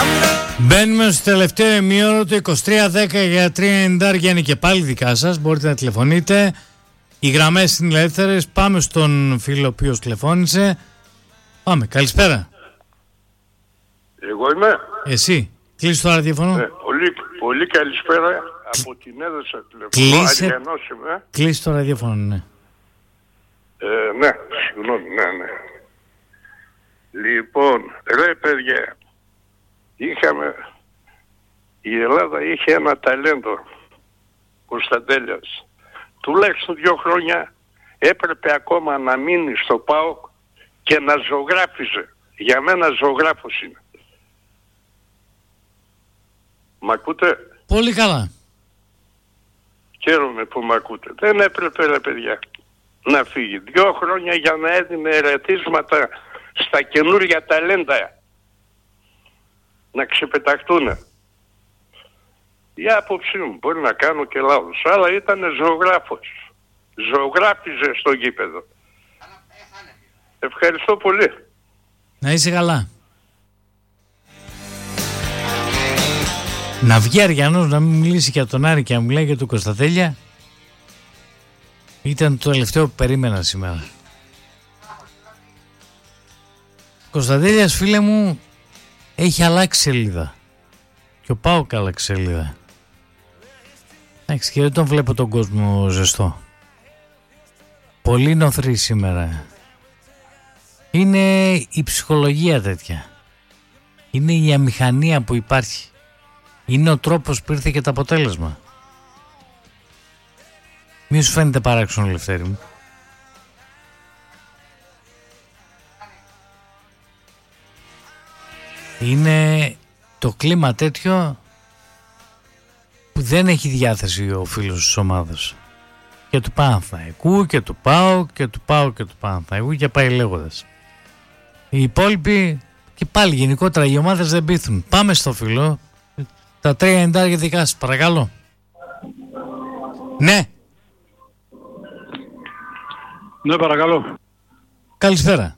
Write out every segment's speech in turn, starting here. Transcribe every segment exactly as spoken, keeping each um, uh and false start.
Μπαίνουμε στο τελευταίο ημίωρο του είκοσι τρία δέκα για τρία ενενήντα είναι και πάλι δικά σας. Μπορείτε να τηλεφωνείτε. Οι γραμμές είναι ελεύθερες. Πάμε στον φίλο ο οποίος τηλεφώνησε. Πάμε. Καλησπέρα. Εγώ είμαι. Εσύ. Κλείσε το ραδιόφωνο. Ε, πολύ, πολύ καλησπέρα από την έδωσα τηλεφωνώ. Κλείσε, κλείσε το ραδιόφωνο, ναι. Ε, ναι, συγγνώμη, ναι, ναι. Λοιπόν, ρε παιδιά, είχαμε, η Ελλάδα είχε ένα ταλέντο, Κωνσταντέλιας. Τουλάχιστον δύο χρόνια έπρεπε ακόμα να μείνει στο ΠΑΟΚ και να ζωγράφιζε. Για μένα ζωγράφος είναι. Μ' ακούτε? Πολύ καλά. Χαίρομαι που μ' ακούτε. Δεν έπρεπε, ρε παιδιά, να φύγει. Δύο χρόνια για να έδινε ερεθίσματα στα καινούργια ταλέντα να ξεπεταχτούν. Η άποψή μου, μπορεί να κάνω και λάθος, αλλά ήταν ζωγράφος. Ζωγράφιζε στο γήπεδο. Ευχαριστώ πολύ. Να είσαι καλά. Να βγει Αριανός να μην μιλήσει για τον Άρη και να μιλάει για τον Κωνσταντέλια ήταν το τελευταίο που περίμενα σήμερα. Κωνσταντέλιας, φίλε μου, έχει αλλάξει σελίδα. Και ο ΠΑΟΚ άλλαξε σελίδα. Εντάξει, και δεν τον βλέπω τον κόσμο ζεστό. Πολύ νοθρή σήμερα. Είναι η ψυχολογία τέτοια. Είναι η αμηχανία που υπάρχει. Είναι ο τρόπος που ήρθε και το αποτέλεσμα. Μη σου φαίνεται παράξενο, Λευτέρη μου. Είναι το κλίμα τέτοιο που δεν έχει διάθεση ο φίλος της ομάδας. Και του Παναθηναϊκού και του ΠΑΟΚ και του ΠΑΟΚ και του Παναθηναϊκού και πάει λέγοντας. Οι υπόλοιποι και πάλι γενικότερα οι ομάδες δεν πείθουν. Πάμε στο φίλο. Τα τρία ενενήντα για δικά σας, παρακαλώ. Ναι. Ναι, παρακαλώ. Καλησπέρα.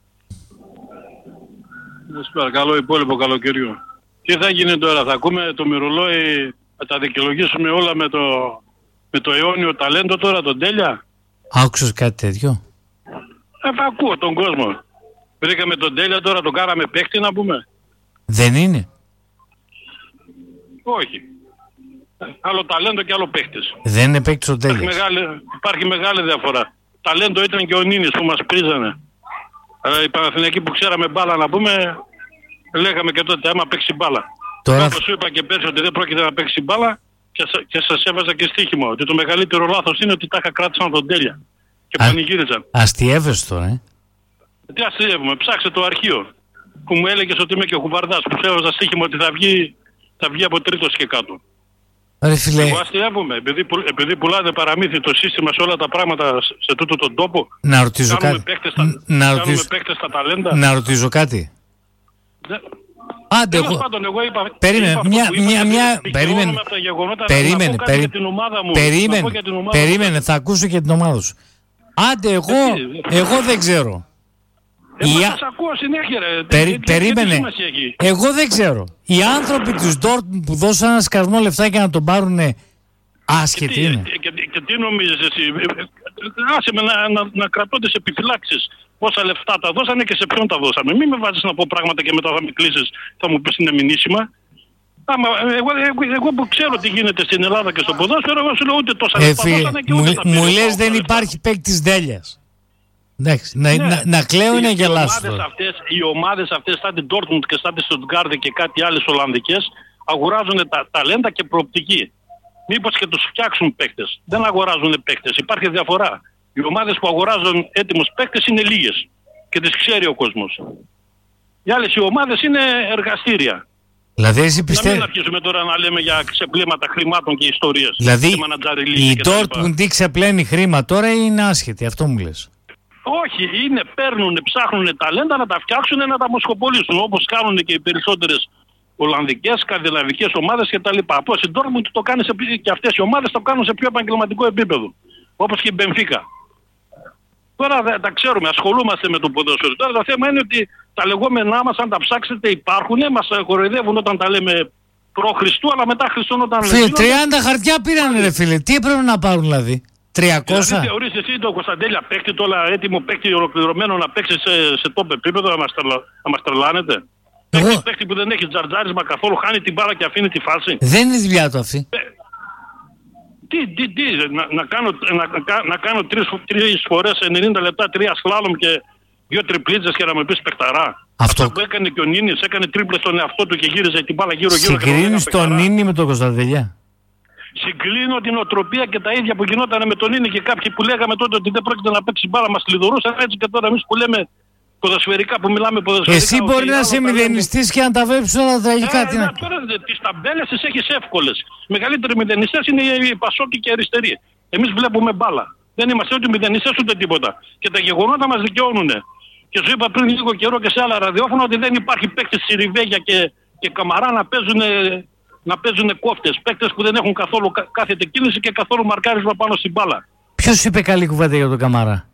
Καλησπέρα, καλό υπόλοιπο καλοκαιριού. Τι θα γίνει τώρα, θα ακούμε το μυρολόι, θα τα δικαιολογήσουμε όλα με το, με το αιώνιο ταλέντο τώρα, τον Τέλια. Άκουσες κάτι τέτοιο? Ε, θα ακούω τον κόσμο. Βρήκαμε τον Τέλια τώρα, τον κάναμε παίκτη να πούμε. Δεν είναι. Όχι. Άλλο ταλέντο και άλλο παίκτης. Δεν είναι παίκτης ο Τέλιας. Υπάρχει μεγάλη, υπάρχει μεγάλη διαφορά. Ταλέντο ήταν και ο Νίνης που μας πρίζανε. Αλλά οι Παναθηναϊκοί που ξέραμε μπάλα να πούμε, λέγαμε και τότε άμα παίξει μπάλα. Τώρα... Όπως σου είπα και πέρσι ότι δεν πρόκειται να παίξει μπάλα και, και σας έβαζα και στοίχημα ότι το μεγαλύτερο λάθος είναι ότι τα είχα κράτησαν τον Τέλια. Και Α... πανηγύριζαν. Αστιεύεσαι τώρα, ε. Τι αστιεύουμε, ψάξε το αρχείο που μου έλεγες ότι είμαι και ο Κουβαρδάς που σου έβαζα στοίχημα ότι θα βγει, θα βγει από τρίτος και κάτω. Ρε φίλε... Εγώ αστιεύομαι, επειδή, που, επειδή πουλάτε παραμύθι το σύστημα σε όλα τα πράγματα σε τούτο τον τόπο. Να ρωτήσω κάνουμε κάτι. Παίκτες στα, να κάνουμε ρωτήσω... παίκτες στα ταλέντα. Να ρωτήσω κάτι. Δε... Άντε, εγώ... Πάντων, εγώ είπα, περίμενε, είπα μια, μια, μια, μια... περίμενε, περίμενε, περί... περίμενε, περίμενε, θα ακούσω και την ομάδα σου. Άντε, εγώ, εγώ δεν ξέρω. Εγώ Η... σας ακούω συνέχεια ρε. Περι... Τι, περίμενε, εγώ δεν ξέρω. Οι άνθρωποι της Dortmund που δώσαν ένα σκασμό λεφτά για να τον πάρουνε άσχετοι είναι. Και, και, και, και τι νομίζεις εσύ, άσε με να, να, να κρατώ τις επιφυλάξεις. Πόσα λεφτά τα δώσανε και σε ποιον τα δώσαμε. Μην με βάζεις να πω πράγματα και μετά θα με κλείσεις, θα μου πεις είναι μηνύσιμα. Άμα, εγώ, εγώ, εγώ που ξέρω τι γίνεται στην Ελλάδα και στο ποδόσφαιρο, εγώ σου λέω ούτε τόσα ε, λεφτά δώσανε και ούτε μου, τα μου λες δεν υπάρχει παίκτης Ντέλιας. Εντάξει, να, ναι. να, να κλαίω είναι γελάσου τώρα. Αυτές, οι ομάδες αυτές, σαν την Dortmund και σαν τη Stuttgart και κάτι άλλες Ολλανδικές, αγοράζουν τα ταλέντα και προοπτική. Μήπως και τους φτιάξουν παίκτες. Δεν αγοράζουν παίκτες. Υπάρχει διαφορά. Οι ομάδες που αγοράζουν έτοιμους παίκτες είναι λίγες και τις ξέρει ο κόσμος. Οι άλλες οι ομάδες είναι εργαστήρια. Δηλαδή εσύ πιστεύεις... Να μην αρχίσουμε τώρα να λέμε για ξεπλήματα χρημάτων και ιστορίες. Δηλαδή και η Dortmund τι ξεπλένει χρήμα τώρα ή είναι άσχετη, αυτό μου λες? Όχι, είναι, παίρνουν, ψάχνουν ταλέντα να τα φτιάξουν, να τα μοσχοπολίσουν, όπως κάνουν και οι περισσότερες Ολλανδικές, σκανδιναβικές ομάδες κτλ. Πώς η Dortmund το κάνει σε, και αυτές οι ομάδες το κάνουν σε πιο επαγγελματικό επίπεδο. Όπως και η Μπενφίκα. Τώρα δεν τα ξέρουμε, ασχολούμαστε με το ποδόσφαιρο. Τώρα το θέμα είναι ότι τα λεγόμενά μας, αν τα ψάξετε, υπάρχουν, μας κοροϊδεύουν όταν τα λέμε προ-Χριστού, αλλά μετά Χριστόν όταν λέμε. Φίλε, τριάντα χαρτιά πήρανε, ρε φίλε. Τι έπρεπε να πάρουν δηλαδή? τριακόσια. Δηλαδή θεωρείς εσύ το Κωνσταντέλια παίκτη, τώρα έτοιμο παίκτη ολοκληρωμένο να παίξει σε, σε top επίπεδο, να μας, τρελα, να μας τρελάνετε? Εγώ... Παίκτη, παίκτη που δεν έχει τζαρτζάρισμα καθόλου, χάνει την μπάλα και αφήνει τη φάση. Δεν είναι δουλειά του αυτή. Ε, τι, τι, τι, να, να κάνω, να, να, να κάνω τρεις, τρεις φορές ενενήντα λεπτά, τρία σλάλομ και δύο τριπλίτσες και να με πεις παιχταρά. Αυτό... Αυτό που έκανε και ο Νίνης, έκανε τρίπλες στον εαυτό του και γύριζε την μπάλα γύρω-γύρω. Συγκρίνεις τον Νίνη με τον Κωνσταντέλια? Συγκλίνω την οτροπία και τα ίδια που γινόταν με τον Νίνη και κάποιοι που λέγαμε τότε ότι δεν πρόκειται να παίξει μπάλα, μας κλειδωρούσαν. Έτσι και τώρα εμείς που λέμε ποδοσφαιρικά, που μιλάμε ποδοσφαιρικά. Εσύ μπορεί να είσαι μηδενιστής και να τα βλέπεις όλα τραγικά. Ε, ναι, τώρα τις ταμπέλες τις έχεις εύκολες. Οι μεγαλύτεροι μηδενιστές είναι οι Πασόκοι και οι αριστεροί. Εμείς βλέπουμε μπάλα. Δεν είμαστε ούτε μηδενιστές ούτε τίποτα. Και τα γεγονότα μας δικαιώνουν. Και σου είπα πριν λίγο καιρό και σε άλλα ραδιόφωνα ότι δεν υπάρχει παίκτες Σιριβέγια και, και Καμαρά να παίζουν, να παίζουν κόφτες. Παίκτες που δεν έχουν καθόλου κάθετη κίνηση και καθόλου μαρκάρισμα πάνω στην μπάλα. Ποιος είπε καλή κουβέντα για τον Καμαρά?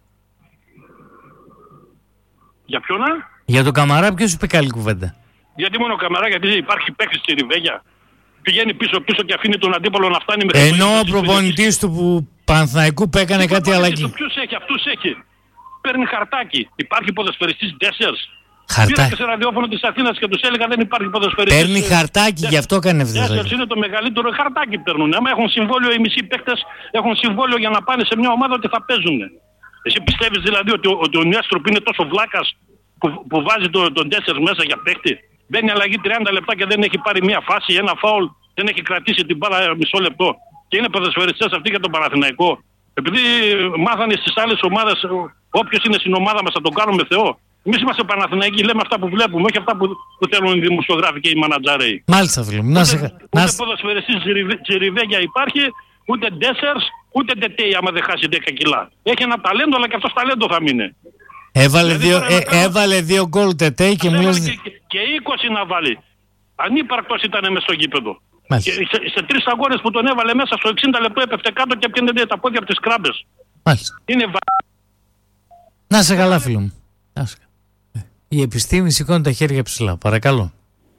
Για ποιον? Για τον Καμαρά ποιος είπε καλή κουβέντα? Γιατί μόνο Καμαρά, γιατί υπάρχει παίκτης Σιριβέγια. Πηγαίνει πίσω-πίσω και αφήνει τον αντίπαλο να φτάνει με... Ενώ ο προπονητής του που Παναθηναϊκού που έκανε κάτι αλλαγή. Ποιος έχει, αυτούς έχει. Παίρνει χαρτάκι. Υπάρχει ποδοσφαιριστής Ντέσσερς? Χαρτάκι. Πήρα και σε ραδιόφωνο της Αθήνας και τους έλεγα δεν υπάρχει ποδοσφαιριστής. Παίρνει χαρτάκι, γι' αυτό έκανε αυτό. Ντέσσερς είναι το μεγαλύτερο, χαρτάκι παίρνουν. Άμα έχουν συμβόλαιο, οι μισοί παίκτες έχουν συμβόλαιο για να πάνε σε μια ομάδα ότι θα παίζουν. Εσύ πιστεύεις δηλαδή ότι, ότι ο Νιέστροπ είναι τόσο βλάκας που, που βάζει τον το Ντέσσερς μέσα για παίκτη? Μπαίνει αλλαγή τριάντα λεπτά και δεν έχει πάρει μια φάση, ένα φάουλ, δεν έχει κρατήσει την μπάλα μισό λεπτό. Και είναι ποδοσφαιριστές αυτοί για τον Παναθηναϊκό. Επειδή μάθανε στις άλλες ομάδες, όποιος είναι στην ομάδα μας θα τον κάνουμε Θεό. Εμείς είμαστε Παναθηναϊκοί, λέμε αυτά που βλέπουμε, όχι αυτά που, που θέλουν οι δημοσιογράφοι και οι μανατζάρεοι. Μάλιστα, φίλε μου. Ούτε, ούτε ποδοσφαιριστής Τσιριβέγια υπάρχει, ούτε Ντέσσερς, ούτε Ντετέι άμα δεν χάσει δέκα κιλά. Έχει ένα ταλέντο, αλλά και αυτός ταλέντο θα μείνει. Έβαλε δύο, ε, έβαλε δύο γκολ Ντετέι και μου λες... Και, και είκοσι να βάλει. Ανύπαρκτος ήταν μες στο γήπεδο. Και σε, σε τρεις αγώνες που τον έβαλε μέσα στο εξήντα λεπτό έπεφτε κάτω και έπιανε τα πόδια από τις κράμπες. Μάλιστα. Είναι βα... Να σε καλά, φίλο μου. Να σε καλά. Η επιστήμη σηκώνει τα χέρια ψηλά. Παρακαλώ.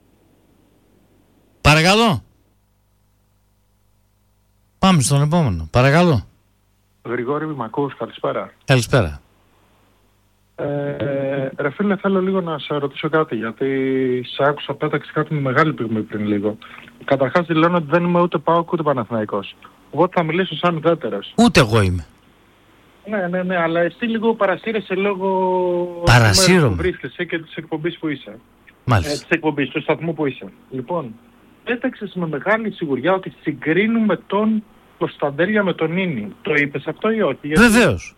Παρακαλώ. Πάμε στον επόμενο. Παρακαλώ. Γρηγόρη Μακούς, καλησπέρα. Καλησπέρα. Ε, ρε φίλε, θέλω λίγο να σε ρωτήσω κάτι, γιατί σε άκουσα πέταξε κάτι με μεγάλη πυγμή πριν λίγο. Καταρχάς δηλώνω ότι δεν είμαι ούτε ΠΑΟΚ ούτε Παναθηναϊκός. Οπότε θα μιλήσω σαν ουδέτερος. Ούτε εγώ είμαι. Ναι, ναι, ναι, αλλά εσύ λίγο παρασύρεσαι λόγω Παρασύρομαι. που βρίσκεσαι και της εκπομπής που είσαι. Μάλιστα. Ε, της εκπομπής, του σταθμού που είσαι. Λοιπόν, πέταξες με μεγάλη σιγουριά ότι συγκρίνουμε τον Κωνσταντέλια με τον Νίνη. Το είπες αυτό ή όχι? Γιατί... Βεβαίως.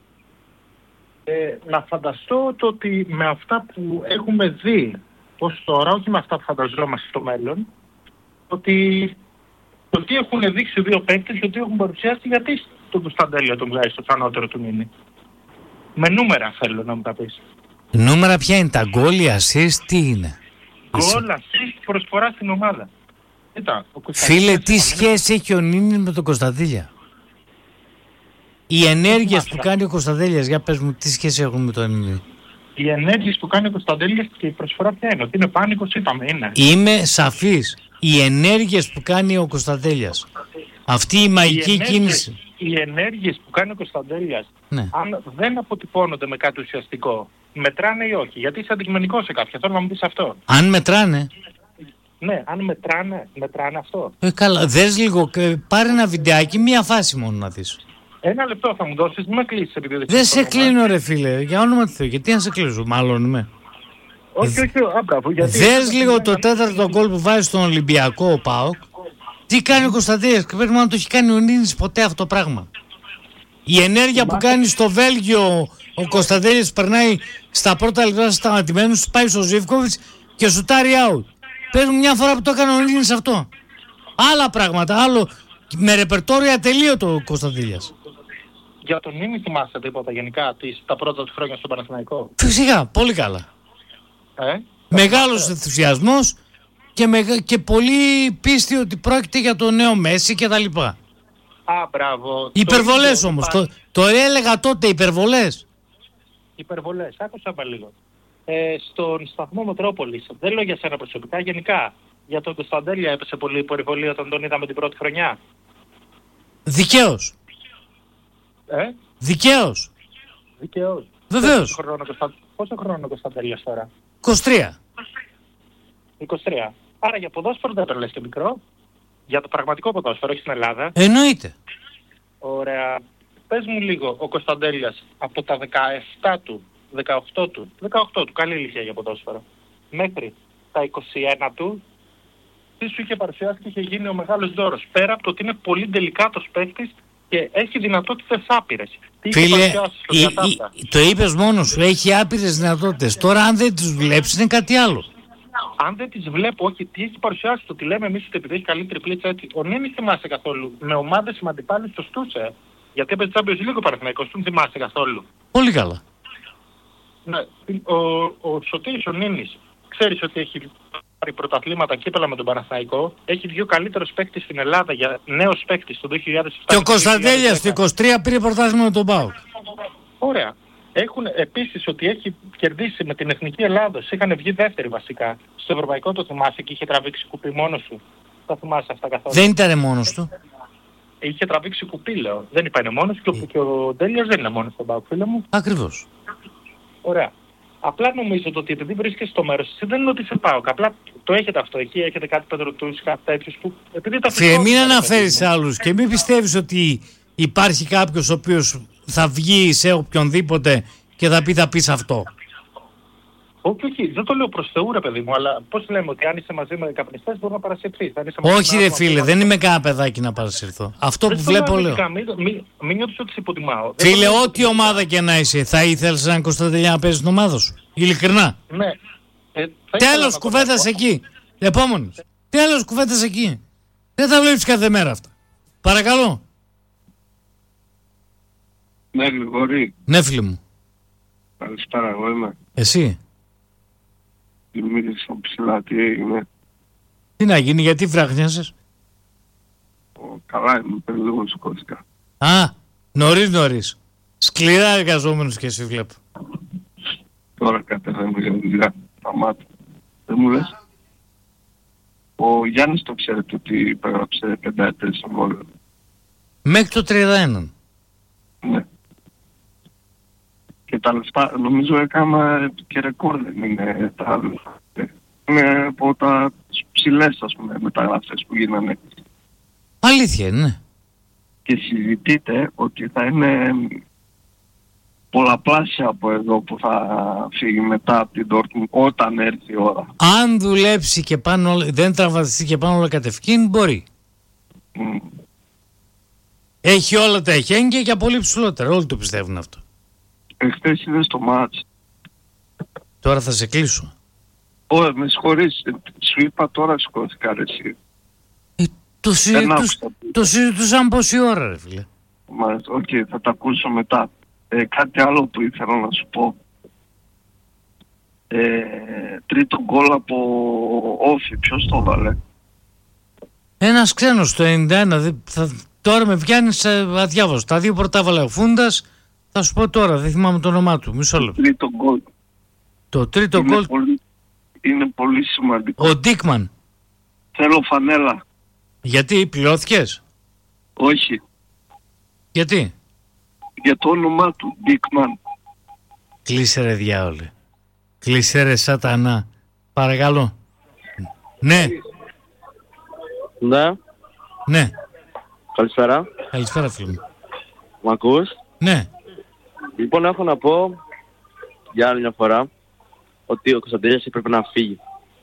Ε, να φανταστώ το ότι με αυτά που έχουμε δει ως τώρα, όχι με αυτά που φανταζόμαστε στο μέλλον, ότι το τι έχουν δείξει δύο παίκτες και το τι έχουν παρουσιάσει, γιατί τον Κωνσταντέλια τον βγάζει στο ανώτερο του Νίνη? Με νούμερα θέλω να μου τα πεις. Νούμερα ποια είναι? Τα γκόλ, οι assist, τι είναι? Γκόλ, assist, προσφορά στην ομάδα. Κοίτα, φίλε, τι σχέση έχει ο Νίνη με τον Κωνσταντέλια? Οι ενέργειες που κάνει ο Κωνσταντέλιας, για πες μου, τι σχέση έχουν με τον Νίνη? Οι ενέργειες που κάνει ο Κωνσταντέλιας και η προσφορά ποια είναι? Ότι είναι πάγκος, είπαμε, είναι. Είμαι σαφής. Οι ενέργειες που κάνει ο Κωνσταντέλιας, αυτή η μαγική οι ενέργειες, κίνηση. Οι ενέργειες που κάνει ο Κωνσταντέλιας, ναι. αν δεν αποτυπώνονται με κάτι ουσιαστικό, μετράνε ή όχι? Γιατί είσαι αντικειμενικός σε κάποια, θέλω να μου πεις αυτό. Αν μετράνε. Ναι, αν μετράνε, μετράνε αυτό. Ε, καλά, δες λίγο, πάρε ένα βιντεάκι, μία φάση μόνο να δεις. Ένα λεπτό θα μου δώσεις, μην με κλείσεις επειδή δεν Δεν σε κλείνω ρε φίλε, για όνομα του Θεού, γιατί να σε κλείσω, μάλλον είμαι. Όχι, όχι, άμπραβο, γιατί... Δες λίγο το τέταρτο γκολ που βάζει στον Ολυμπιακό ο ΠΑΟΚ. Τι κάνει ο Κωνσταντέλιας και πρέπει να το έχει κάνει ο Νίνης ποτέ αυτό το πράγμα. Η ενέργεια που κάνει στο Βέλγιο ο Κωνσταντέλιας περνάει στα πρώτα λεπτά σταματημένους, πάει στο Ζίβκοβιτς και σουτάρει out. Πες μου μια φορά που το έκανε ο Νίνης αυτό. Άλλα πράγματα, άλλο με ρεπερτόρια ατελείωτο ο Κωνσταντέλιας. Για τον Νίνη θυμάσαι τίποτα γενικά τις, τα πρώτα του χρόνια στο Παναθηναϊκό? Φυσικά, πολύ καλά. Ε? Μεγάλος ενθουσιασμός και, μεγα... και πολύ πίστη ότι πρόκειται για το νέο Μέση και τα λοιπά. Α, μπράβο. Υπερβολές όμως, το, το έλεγα τότε, υπερβολές. υπερβολές. Άκουσα με λίγο. Ε, στον σταθμό Μετρόπολης, δεν λέω για σένα προσωπικά, γενικά. Για τον Κωνσταντέλια έπεσε πολύ υπερβολή όταν τον είδαμε την πρώτη χρονιά. Δικαίως. Ε? Δικαίως. Δικαίως. Βεβαίως. Πόσο χρόνο, Κωνστα... Πόσο χρόνο ο Κωνσταντέλιας τώρα? είκοσι τρία. είκοσι τρία. Άρα για ποδόσφαιρο δεν το λες και μικρό. Για το πραγματικό ποδόσφαιρο, όχι στην Ελλάδα. Εννοείται. Ωραία. Πες μου λίγο, ο Κωνσταντέλιας από τα δεκαεπτά του, δεκαοκτώ του, δεκαοκτώ του, καλή ηλικία για ποδόσφαιρο, μέχρι τα είκοσι ένα του, τι σου είχε παρουσιάσει και είχε γίνει ο μεγάλος δώρος. Πέρα από το ότι είναι πολύ τελικάτος παίκτης και έχει δυνατότητες άπειρες. Τι Φίλε, είχε η, η, το είπες μόνος σου, έχει άπειρες δυνατότητες. Τώρα αν δεν τις δουλέψεις είναι κάτι άλλο. Αν δεν τις βλέπω, όχι, τι έχει παρουσιάσει, το τι λέμε εμείς ότι επειδή έχει καλή τριπλίτσα έτσι. Ο Νίνης θυμάσαι καθόλου. Με ομάδες με αντιπάλους το στούσε. Γιατί έπαιζε Champions League ο Παναθηναϊκός, τον θυμάσαι καθόλου. Πολύ καλά. Ναι, ο, ο Σωτήρης ο Νίνης, ξέρεις ότι έχει πάρει πρωταθλήματα κύπελα με τον Παναθηναϊκό. Έχει δύο καλύτερους παίκτες στην Ελλάδα για νέος παίκτης το δύο χιλιάδες επτά. Και ο Κωνσταντέλιας το είκοσι τρία πήρε πρωτάθλημα με τον ΠΑΟΚ. Ωραία. Έχουν επίσης ότι έχει κερδίσει με την Εθνική Ελλάδος. Είχαν βγει δεύτεροι βασικά. Στο ευρωπαϊκό το θυμάσαι και είχε τραβήξει κουπί μόνος του. Τα θυμάσαι αυτά καθόλου? Δεν ήταν μόνος του. Είχε τραβήξει κουπί, λέω. Δεν είπα είναι μόνος και, και ο Ντέλιας δεν είναι μόνος στον ΠΑΟΚ, φίλε μου. Ακριβώς. Ωραία. Απλά νομίζω ότι επειδή βρίσκεσαι στο μέρος εσύ δεν είναι ότι σε ΠΑΟΚ. Απλά το έχετε αυτό εκεί, έχετε κάτι πετρωτούς, κάτι τέτοιους που... Επειδή τα Φίλε, μην αναφέρεις άλλους και μην πιστεύεις ότι υπάρχει κάποιος ο οποίος θα βγει σε οποιονδήποτε και θα πει θα πεις αυτό. Όχι, όχι, δεν το λέω προς Θεού ρε παιδί μου, αλλά πώς λέμε ότι αν είσαι μαζί με καπνιστές μπορεί να παρασυρθείς. Όχι ρε φίλε, δεν είμαι κανένα παιδάκι να παρασυρθώ. Αυτό που βλέπω λέω. Μην, μην, μην νιώθεις ότι σε υποτιμάω. Φίλε, ό,τι ομάδα και να είσαι, θα ήθελες έναν Κωνσταντελιά να παίζεις την ομάδα σου. Ειλικρινά. Ναι. Ε, Τέλος κουβέντας εκεί. Επόμενος. Τέλος κουβέντας εκεί. Δεν τα βλέπεις κάθε μέρα αυτά. Παρακαλώ. Ναι, Γρηγόρη. Ναι, φίλε μου. Καλησπέρα, εγώ είμαι. Εσύ. Δημήτρης από ψηλά, τι έγινε? Τι να γίνει, γιατί βράχνιασες? Καλά είμαι, παίρνω λίγο σηκώθηκα. Α, νωρίς νωρίς. Σκληρά εργαζόμενος και εσύ βλέπω. Τώρα κατεβαίνω για δουλειά, τα μάτια. Δεν μου λες? Ο Γιάννης το ξέρετε ότι υπέγραψε πενταετές συμβόλαιο. Μέχρι το τριάντα ένα. Ναι. Και τα λεφτά, νομίζω έκανα και ρεκόρ δεν είναι τα λεφτά. Είναι από τα ψηλές, ας πούμε, μεταγραφές που γίνανε. Αλήθεια είναι. Και συζητείτε ότι θα είναι πολλαπλάσια από εδώ που θα φύγει μετά από την Dortmund όταν έρθει η ώρα. Αν δουλέψει και πάνω, δεν τραυματιστεί και πάνω όλα κατευκήν, μπορεί. Mm. Έχει όλα τα εχέγγυα και πολύ ψηλότερα. Όλοι το πιστεύουν αυτό. Εχθές είδες το μάτς. Τώρα θα σε κλείσω. Ω, με συγχωρείς. Σου είπα τώρα σηκώθηκα ρε εσύ. Ε, το, συζητούς, το συζητούσαν πόση ώρα ρε φίλε. Μάλιστα, οκ, okay, θα τα ακούσω μετά. Ε, κάτι άλλο που ήθελα να σου πω. Ε, τρίτο γκολ από Όφη, ποιος το έβαλε? Ένας ξένος στο ενενήντα ένα. Δε, θα, τώρα με πιάνεις αδιάβαστο. Τα δύο πρώτα έβαλε ο Φούντας. Θα σου πω τώρα, δεν θυμάμαι το όνομά του. Μισό λεπτό. Τρίτο γκολ. Το τρίτο γκολ. Είναι πολύ σημαντικό. Ο Ντίκμαν. Θέλω φανέλα. Γιατί, πληρώθηκες? Όχι. Γιατί? Για το όνομά του, Ντίκμαν. Κλείσε ρε διάολε. Κλείσε ρε σατανά. Παρακαλώ. Ναι. Ναι. Ναι. Καλησπέρα. Καλησπέρα φίλε μου. Μ' ακούς? Ναι. Λοιπόν, έχω να πω για άλλη μια φορά ότι ο Κωνσταντέλιας έπρεπε να φύγει.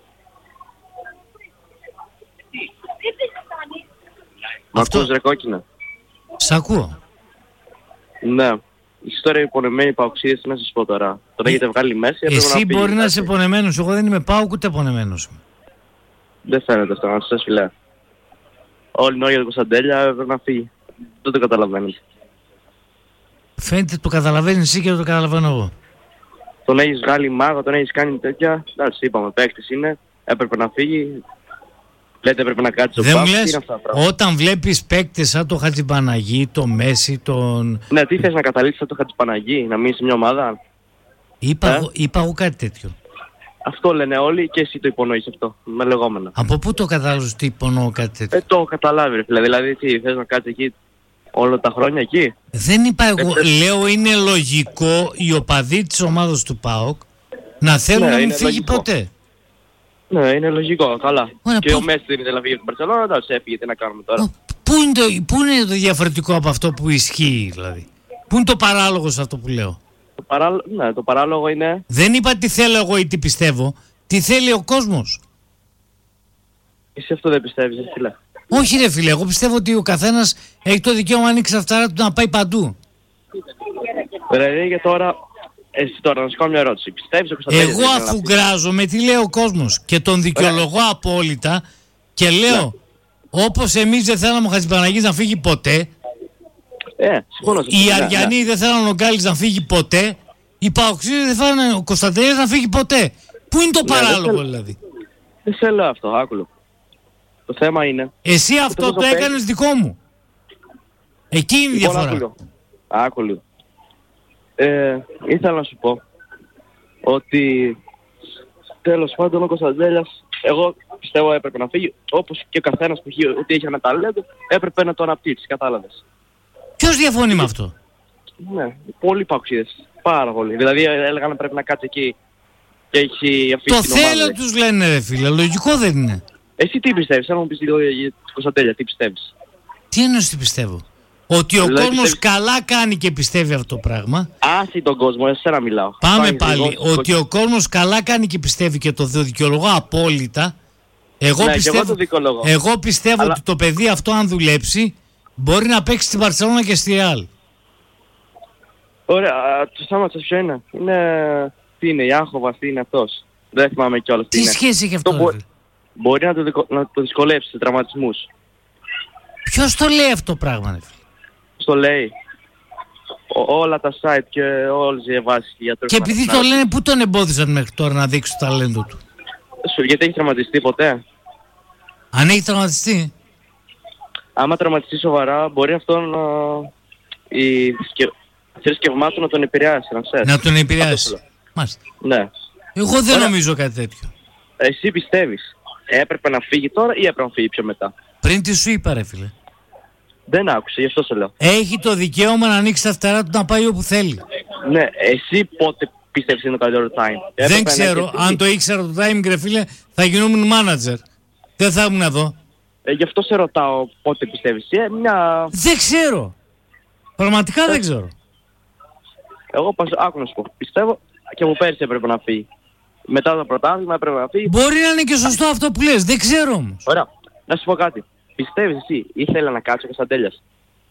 Μ' Αυτό... ακούς ρε κόκκινα? Σ' ακούω. Ναι. Εσείς τώρα οι πονεμένοι παοξίδες, τι να σας πω τώρα. Τώρα έχετε βγάλει μέση, έπρεπε να φύγει. Εσύ μπορεί να είσαι πονεμένος, εγώ δεν είμαι πάω ούτε πονεμένος. Δεν φαίνεται αυτό, να σας φιλέ. Όλη την ώρα για τον Κωνσταντέλια έπρεπε να φύγει. Δεν το καταλαβαίνετε. Φαίνεται το καταλαβαίνεις εσύ και το καταλαβαίνω εγώ. Τον έχεις βγάλει μάγο, τον έχεις κάνει τέτοια. Εντάξει, είπαμε, παίκτης είναι, έπρεπε να φύγει. Λέτε έπρεπε να κάτσει ο Δεν Πάπ. μου λες, όταν βλέπεις παίκτες σαν το Χατζηπαναγί, το Μέση, τον... Ναι, τι θες να καταλήξεις σαν το Χατζηπαναγί, να μείνει σε μια ομάδα? Είπα, Ε? εγώ, είπα εγώ κάτι τέτοιο. Αυτό λένε όλοι και εσύ το υπονοείς αυτό, με λεγόμενα. Από πού το κατάλαβες ότι υπονοώ κάτι τέτοιο? Ε, το έχω καταλάβει, ρε φίλε. Δηλαδή, τι, θες να κάτσεις εκεί όλα τα χρόνια εκεί? Δεν είπα εγώ, Ε, λέω είναι λογικό οι οπαδοί της ομάδας του ΠΑΟΚ να θέλουν Ναι, να μην είναι φύγει λογικό. ποτέ. Ναι, είναι λογικό, καλά. Ωραία, και πού- ο Μέση δεν ήθελε να φύγει από την Μπαρσελόνα, εντάξει, έφυγε, τι να κάνουμε τώρα. Ω, Πού είναι, το, πού είναι το διαφορετικό από αυτό που ισχύει δηλαδή? Πού είναι το παράλογο σε αυτό που λέω? Το, παράλο... ναι, το παράλογο είναι. Δεν είπα τι θέλω εγώ ή τι πιστεύω. Τι θέλει ο κόσμος. Εσύ αυτό δεν πιστεύεις, ρε φίλε. Όχι ρε φίλε, εγώ πιστεύω ότι ο καθένας έχει το δικαίωμα να ανοίξει τα φταρά του να πάει παντού. Δηλαδή για τώρα, εσύ τώρα να σου κάνω μια ερώτηση. Πιστεύεις ο Κωνσταντέλιας Εγώ δεν ήθελε να αφού φύγει? γκράζομαι, τι λέει ο κόσμος και τον δικαιολογώ απόλυτα και λέω όπως εμείς δεν θέλαμε ο Χατζηπαναγής να φύγει ποτέ, Ε, συμφωνώ. σε οι αυτό, ναι, Αριανοί δεν θέλανε ο Γκάλης να φύγει ποτέ, οι Παοξίδες δεν θέλανε ο Κωνσταντέλιας να φύγει ποτέ. Πού είναι το Ναι, δεν παράλογο θέλω- δηλαδή? Δεν σε λέω αυτό, άκουλο. Το θέμα είναι. Εσύ αυτό το το παίρνεις- έκανες δικό μου. Εκεί είναι η Λοιπόν, διαφορά. άκουλο. Άκουλο. Ε, ήθελα να σου πω ότι τέλος πάντων ο Κωνσταντέλιας, εγώ πιστεύω έπρεπε να φύγει, όπως και ο καθένας που είχε, ότι είχε ένα ταλέντο, έπρεπε να το αναπτύξει, κατάλαβες. Ποιος διαφωνεί με αυτό? Ναι, πολλοί παοξίδες. Πάρα πολύ. Δηλαδή έλεγαν πρέπει να κάτσει εκεί και έχει αφήσει Το την ομάδα. θέλω τους λένε ρε φίλε, λογικό δεν είναι? Εσύ τι πιστεύεις, αν μου πεις λίγο για τον Κωνσταντέλια, τι πιστεύεις? Τι εννοείς τι πιστεύω? Ότι ο Δηλαδή, κόσμος πιστεύεις- καλά κάνει και πιστεύει αυτό το πράγμα. Άσε τον κόσμο, εσένα μιλάω. Πάμε Πάει πάλι. λίγο, Ότι ο κόσμος καλά κάνει και πιστεύει και το δικαιολογώ απόλυτα. Εγώ Ναι, και πιστεύω, εγώ το δικαιολογώ. εγώ πιστεύω Αλλά- ότι το παιδί αυτό αν δουλέψει μπορεί να παίξει στην Μπαρσελόνα και στη Ρεάλ. Ωραία, α, το θέμα σας ποιο είναι? Είναι... Τι είναι, Ιάχωβας, τι είναι αυτός? Δεν θυμάμαι κιόλας τι Τι είναι. σχέση έχει αυτό? Το ρε μπο- φίλε? Μπορεί να το, δικο... να το δυσκολέψει σε τραυματισμούς. Ποιος το λέει αυτό το πράγμα ρε φίλε? Στο λέει. Ο, όλα τα site και όλες οι βάσεις γιατρούς. Και επειδή το λένε, πού τον εμπόδισαν μέχρι τώρα να δείξει το ταλέντο του? Σου, γιατί έχει τραυματιστεί ποτέ? Αν έχει τραυματιστεί. Άμα τραυματιστεί σοβαρά, μπορεί αυτό να... η θρησκευμά του να τον επηρεάσει, να ξέρεις. Να τον επηρεάσει. Αυτό Μάλιστα. Ναι. Εγώ δεν Ωραία. νομίζω κάτι τέτοιο. Εσύ πιστεύεις, έπρεπε να φύγει τώρα ή έπρεπε να φύγει πιο μετά? Πριν τι σου είπα ρε φίλε? Δεν άκουσε, γι' αυτό σε λέω. Έχει το δικαίωμα να ανοίξει τα φτερά του να πάει όπου θέλει. Ναι, εσύ πότε πιστεύεις είναι το καλύτερο time? Δεν Έπρεπε να ξέρω. έχει Αν φύγει. το ήξερα το time, ρε φίλε, θα γινόμουν manager. Δεν θα ήμουν εδώ. Ε, γι' αυτό σε ρωτάω πότε πιστεύεις. Ε, μια... Δεν ξέρω. Πραγματικά δεν ξέρω. Εγώ πας, άκου να σου πω. Πιστεύω και από πέρσι έπρεπε να φύγει. Μετά το πρωτάθλημα έπρεπε να φύγει. Μπορεί να είναι και σωστό αυτό που λες. Δεν ξέρω όμως. Ωραία. Να σου πω κάτι. Πιστεύεις εσύ, ήθελε να κάτσει ο Κωνσταντέλιας?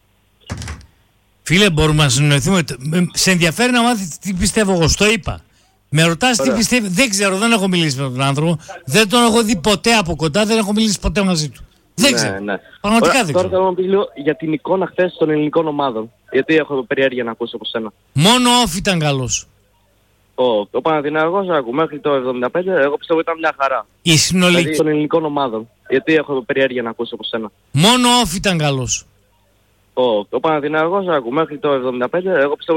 Φίλε, μπορούμε να συνοηθούμε. Με- Σε ενδιαφέρει να μάθεις τι πιστεύω εγώ. Στο είπα. Με ρωτάς τι Ωραία. πιστεύει. Δεν ξέρω. Δεν έχω μιλήσει με τον άνθρωπο. Δεν τον έχω δει ποτέ από κοντά. Δεν έχω μιλήσει ποτέ μαζί του. Δεν ξέρω. Ναι. Πραγματικά Ωραία, δεν τώρα ξέρω. θέλω να πει λίγο για την εικόνα χθες των ελληνικών ομάδων. Γιατί έχω περιέργεια να ακούσω από σένα. Μόνο off ήταν καλός. Ο, ο Παναθηναϊκός, άκου, μέχρι το εβδομήντα πέντε, εγώ πιστεύω ήταν μια χαρά. Η συνολική. Δηλαδή των ελληνικών ομάδων. Γιατί έχω περιέργεια να ακούσω από σένα. Μόνο off ήταν καλός. Ο, ο Παναθηναϊκός, άκου, μέχρι το εβδομήντα πέντε, εγώ πιστεύω